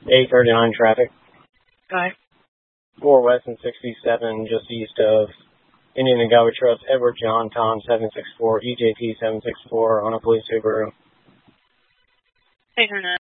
839 traffic. Guy. 4 West and 67, just east of Indian and Galway Trust, Edward John Tom 764, EJP 764 on a police Subaru. 809.